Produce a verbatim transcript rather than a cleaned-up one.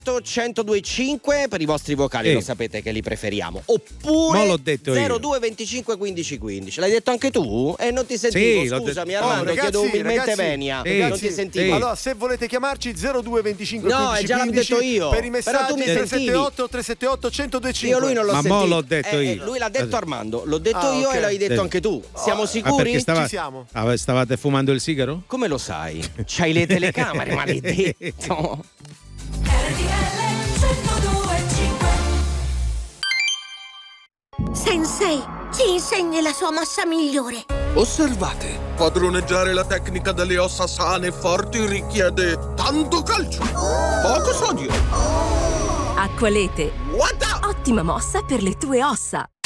centodue e cinque per i vostri vocali, Sì. lo sapete che li preferiamo. Oppure Ma l'ho detto zero io. due venticinque quindici quindici. L'hai detto anche tu? E eh, non ti sentivo, Sì, l'ho scusami detto. Armando, Oh, ragazzi, chiedo umilmente ragazzi, venia. sì, non ti sì, sentivo. sì. Allora, se volete chiamarci zero due venticinque No, quindici eh, già l'ho quindici, detto io. per i Però tu messaggi mi tre sentivi. sette otto tre sette otto centodue e cinque. Io lui non l'ho Ma mo sentito. l'ho detto Eh, io. Lui l'ha detto Armando, l'ho detto Ah, io ok. e l'hai detto Sì. anche tu. Siamo Ma sicuri? perché stava- Ci siamo. Ah, stavate fumando il sigaro? Come lo sai? C'hai le telecamere, maledetto. Sensei, ci insegni la sua mossa migliore. Osservate, padroneggiare la tecnica delle ossa sane e forti richiede tanto calcio, poco sodio. Acqualete, What the? ottima mossa per le tue ossa.